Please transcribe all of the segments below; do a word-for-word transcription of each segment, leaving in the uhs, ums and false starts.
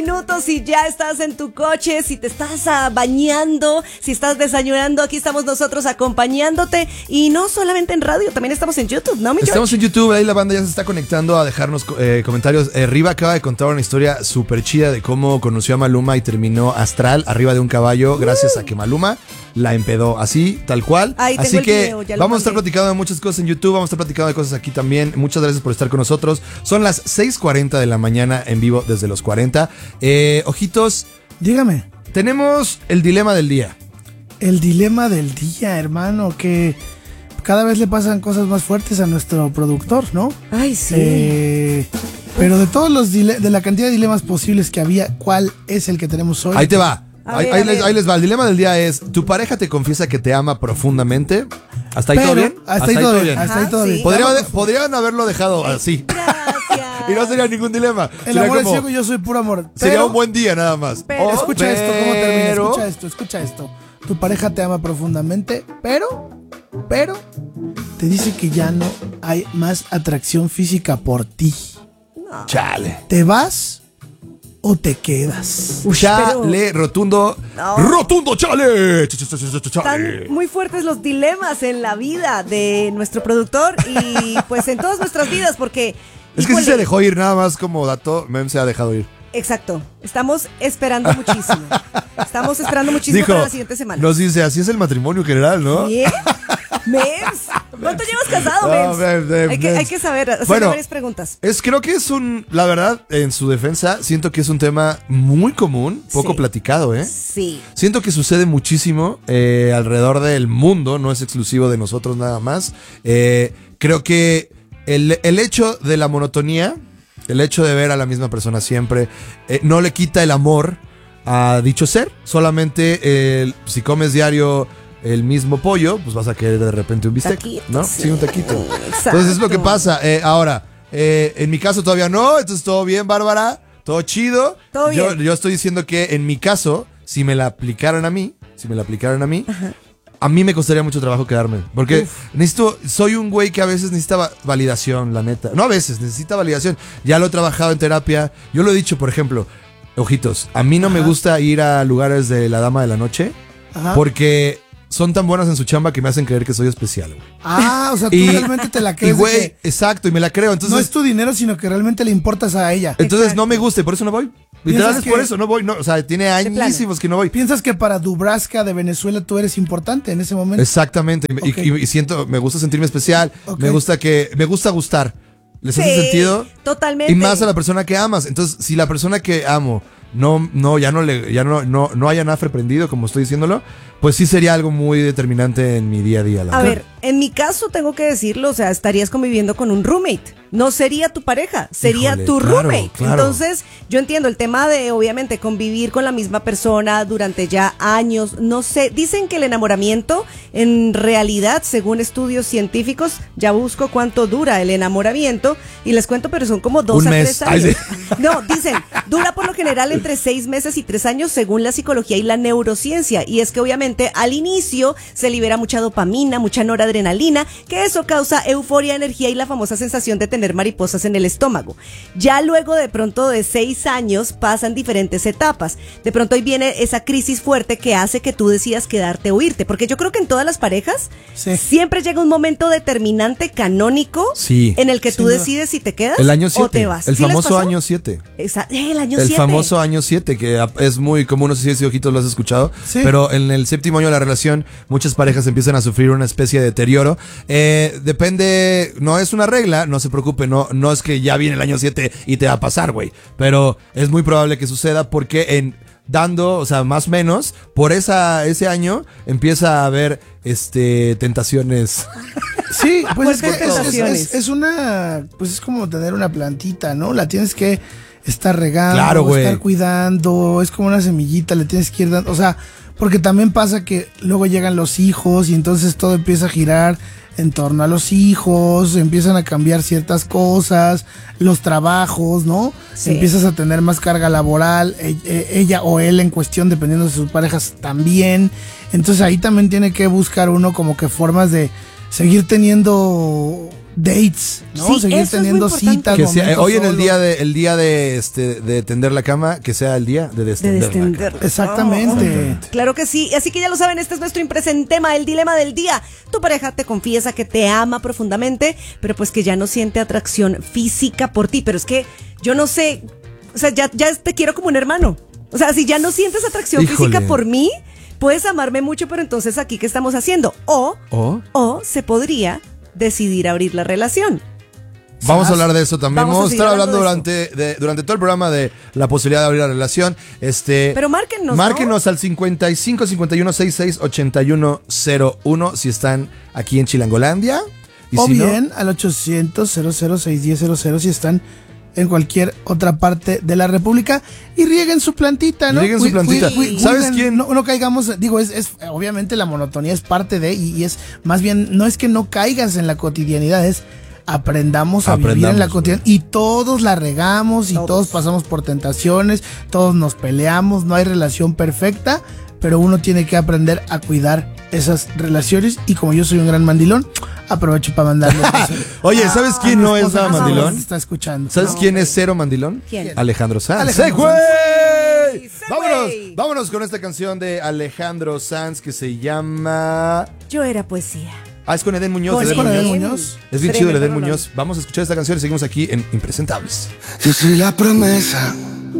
Minutos si ya estás en tu coche, si te estás ah, bañando, si estás desayunando, aquí estamos nosotros acompañándote y no solamente en radio, también estamos en YouTube, ¿no, mi George? Estamos en YouTube, ahí la banda ya se está conectando a dejarnos eh, comentarios. Eh, Riva acaba de contar una historia súper chida de cómo conoció a Maluma y terminó astral arriba de un caballo gracias uh. a que Maluma la empedó, así, tal cual. Ahí tengo así el que video, ya lo vamos a estar mandé. platicando de muchas cosas en YouTube, vamos a estar platicando de cosas aquí también. Muchas gracias por estar con nosotros. Son las seis cuarenta de la mañana en vivo desde los cuarenta. Eh, ojitos, dígame. Tenemos el dilema del día. El dilema del día, hermano, que cada vez le pasan cosas más fuertes a nuestro productor, ¿no? Ay, sí. Eh, pero de todos los dile- de la cantidad de dilemas posibles que había, ¿cuál es el que tenemos hoy? Ahí te va. A Ahí, ver, ahí a les, ver. ahí les va. El dilema del día es: tu pareja te confiesa que te ama profundamente. ¿Hasta ahí Pero, todo bien? Hasta ahí todo bien. Hasta ahí Ajá, todo sí. bien. Podría- Vamos- podrían haberlo dejado así. Gracias. Y no sería ningún dilema. El Sería amor es como- ciego y yo soy puro amor. Sería Pero- un buen día nada más. Pero- Oh, Escucha esto, ¿cómo termina? pero- Escucha esto, escucha esto. Tu pareja te ama profundamente, pero, pero, te dice que ya no hay más atracción física por ti. Chale. ¿Te vas o te quedas? Chale, rotundo. No. Rotundo, chale. Ch- ch- ch- ch- ch- chale. Están muy fuertes los dilemas en la vida de nuestro productor y pues en todas nuestras vidas porque... Es que sí híjole, se dejó ir, nada más como dato. Mem se ha dejado ir. Exacto, estamos esperando muchísimo. Estamos esperando muchísimo Dijo, para la siguiente semana. nos dice, así es el matrimonio general, ¿no? ¿Bien? ¿Mems? ¿Cuánto llevas casado, No, Mems? Mems, Mems, hay, que, Mems. hay que saber, hacer Bueno, varias preguntas. Es, creo que es un, la verdad, en su defensa, siento que es un tema muy común, poco Sí. platicado, ¿eh? Sí. Siento que sucede muchísimo eh, alrededor del mundo, no es exclusivo de nosotros nada más. Eh, creo que el, el hecho de la monotonía, el hecho de ver a la misma persona siempre, eh, no le quita el amor a dicho ser. Solamente eh, si comes diario el mismo pollo, pues vas a querer de repente un bistec, Taquito, ¿no? sí. Sí, un taquito. Exacto. Entonces es lo que pasa. Eh, ahora, eh, en mi caso todavía no, entonces todo bien, Bárbara, todo chido. Todo Yo, bien. yo estoy diciendo que en mi caso, si me la aplicaran a mí, si me la aplicaran a mí, a mí me costaría mucho trabajo quedarme. Porque necesito, soy un güey que a veces necesita va- validación, la neta. No a veces, necesita validación. Ya lo he trabajado en terapia. Yo lo he dicho, por ejemplo, ojitos, a mí no Ajá. me gusta ir a lugares de la dama de la noche Ajá. porque son tan buenas en su chamba que me hacen creer que soy especial, güey. Ah, o sea, tú Y- realmente te la Y crees. de güey, que exacto, y me la creo. Entonces, no es tu dinero, sino que realmente le importas a ella. entonces Exacto. no me gusta y por eso no voy. Literal ¿Piensas es por que- eso, no voy. No, o sea, tiene plano. añísimos que no voy. Piensas que para Dubraska de Venezuela tú eres importante en ese momento. Exactamente. Y- Ok. Y, y siento, me gusta sentirme especial. Ok. Me gusta que, me gusta gustar. ¿Les hace Sí, sentido? totalmente. Y más a la persona que amas. Entonces, si la persona que amo no, no, ya no le, ya no, no, no haya nafre prendido, como estoy diciéndolo, pues sí sería algo muy determinante en mi día a día. La A verdad. ver, en mi caso tengo que decirlo, o sea, estarías conviviendo con un roommate. No sería tu pareja, sería Híjole, tu claro, roommate. claro. Entonces, yo entiendo el tema de, obviamente, convivir con la misma persona durante ya años. No sé, dicen que el enamoramiento, en realidad, según estudios científicos, ya busco cuánto dura el enamoramiento y les cuento, pero son como dos Un a mes. tres Ay, años. sí. No, dicen, dura por lo general entre seis meses y tres años según la psicología y la neurociencia. Y es que obviamente al inicio se libera mucha dopamina, mucha noradrenalina, que eso causa euforia, energía y la famosa sensación de tener mariposas en el estómago. Ya luego de pronto de seis años pasan diferentes etapas. De pronto ahí viene esa crisis fuerte que hace que tú decidas quedarte o irte. Porque yo creo que en todas las parejas Sí. siempre llega un momento determinante, canónico, Sí. en el que Sin tú duda. decides si te quedas El año o siete. te vas. El ¿Sí les famoso pasó? año siete. Esa- el año El siete. famoso año siete, que es muy común, no sé si ojitos lo has escuchado, Sí. pero en el séptimo año de la relación muchas parejas empiezan a sufrir una especie de deterioro. Eh, depende, no es una regla, no se preocupe, no, no es que ya viene el año siete y te va a pasar, güey, pero es muy probable que suceda porque en dando, o sea, más o menos, por esa, ese año empieza a haber este tentaciones. Sí, pues es Fuertes que es, es- tentaciones. es- es una, pues es como tener una plantita, ¿no? La tienes que estar regando, Claro, güey. estar cuidando, es como una semillita, le tienes que ir dando, o sea, porque también pasa que luego llegan los hijos y entonces todo empieza a girar en torno a los hijos, empiezan a cambiar ciertas cosas, los trabajos, ¿no? Sí. Empiezas a tener más carga laboral, e- e- ella o él en cuestión, dependiendo de sus parejas también. Entonces ahí también tiene que buscar uno como que formas de seguir teniendo dates, ¿no? Sí, Seguir eso es muy teniendo importante. citas. Que sea, eh, momentos hoy en el solos. día de el día de este de tender la cama, que sea el día de De destender. la destender. cama. Exactamente. Claro que sí, así que ya lo saben, este es nuestro impresentema, el dilema del día. Tu pareja te confiesa que te ama profundamente, pero pues que ya no siente atracción física por ti, pero es que yo no sé, o sea, ya, ya te quiero como un hermano. O sea, si ya no sientes atracción Híjole. física por mí, puedes amarme mucho, pero entonces aquí ¿qué estamos haciendo? O, ¿O? o se podría decidir abrir la relación. Vamos a hablar de eso también. Vamos a Vamos a seguir estar hablando hablando durante, de, durante todo el programa de la posibilidad de abrir la relación. Este, Pero márquennos, Márquenos al cincuenta y cinco, cincuenta y uno, sesenta y seis, ochenta y uno cero uno si están aquí en Chilangolandia. Y O si no, bien al ochocientos, cero cero seis uno cero cero si están en cualquier otra parte de la República y rieguen su plantita, ¿no? Rieguen su Cui- plantita. cui- cui- ¿Sabes cuiden, quién? No, no caigamos, digo, es, es obviamente la monotonía es parte de y, y es más bien, no es que no caigas en la cotidianidad, es aprendamos a vivir en la Aprendamos. cotidianidad y todos la regamos y Todos. todos pasamos por tentaciones, todos nos peleamos, no hay relación perfecta, pero uno tiene que aprender a cuidar esas relaciones y como yo soy un gran mandilón, aprovecho para mandarle un beso. Oye, ¿sabes A quién mi no es esposa nada que mandilón? está escuchando. ¿Sabes quién es cero mandilón? ¿Quién? Alejandro Sanz. Alejandro ¡Següey! Sanz. Vámonos, Següey. vámonos con esta canción de Alejandro Sanz que se llama... Yo era poesía. Ah, es con Eden Muñoz. Con Eden con Eden Muñoz. Muñoz. Es bien chido el Tremendo Eden rolón. Muñoz. Vamos a escuchar esta canción y seguimos aquí en Impresentables. Yo soy la promesa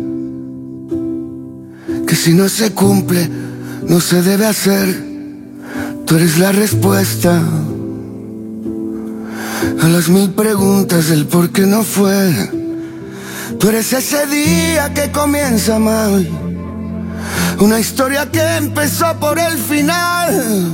que si no se cumple, no se debe hacer. Tú eres la respuesta a las mil preguntas del por qué no fue. Tú eres ese día que comienza mal, una historia que empezó por el final.